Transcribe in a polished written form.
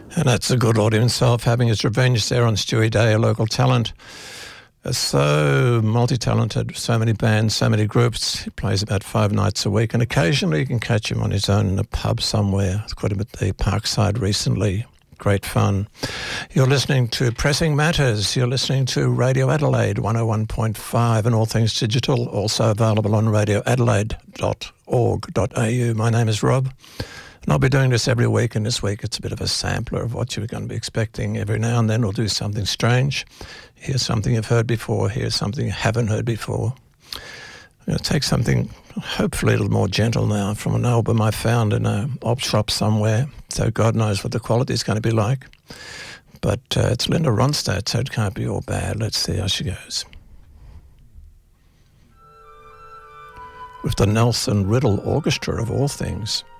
And that's the good Lord himself having his revenge there on Stewie Day, a local talent. So multi-talented, so many bands, so many groups. He plays about 5 nights a week, and occasionally you can catch him on his own in a pub somewhere. I caught him at the Parkside recently. Great fun. You're listening to Pressing Matters. You're listening to Radio Adelaide 101.5 and all things digital, also available on radioadelaide.org.au. My name is Rob, and I'll be doing this every week, and this week it's a bit of a sampler of what you're going to be expecting. Every now and then we'll do something strange. Here's something you've heard before. Here's something you haven't heard before. I'm going to take something hopefully a little more gentle now from an album I found in an op shop somewhere, so God knows what the quality is going to be like. But it's Linda Ronstadt, so it can't be all bad. Let's see how she goes. With the Nelson Riddle Orchestra, of all things.